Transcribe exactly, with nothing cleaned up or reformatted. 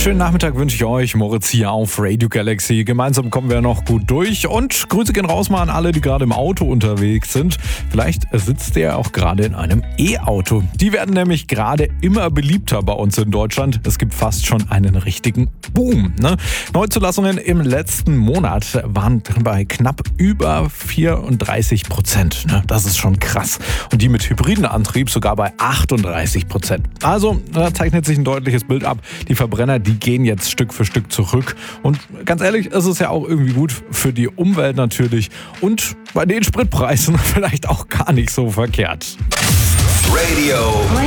schönen Nachmittag wünsche ich euch. Moritz hier auf Radio Galaxy. Gemeinsam kommen wir noch gut durch. Und Grüße gehen raus mal an alle, die gerade im Auto unterwegs sind. Vielleicht sitzt ihr auch gerade in einem E-Auto. Die werden nämlich gerade immer beliebter bei uns in Deutschland. Es gibt fast schon einen richtigen Boom. Ne? Neuzulassungen im letzten Monat waren bei knapp über vierunddreißig Prozent. Ne? Das ist schon krass. Und die mit hybriden Antrieb sogar bei achtunddreißig Prozent. Also da zeichnet sich ein deutliches Bild ab. Die Verbrenner, die gehen jetzt Stück für Stück zurück. Und ganz ehrlich, es ist ja auch irgendwie gut für die Umwelt natürlich. Und bei den Spritpreisen vielleicht auch gar nicht so verkehrt. Radio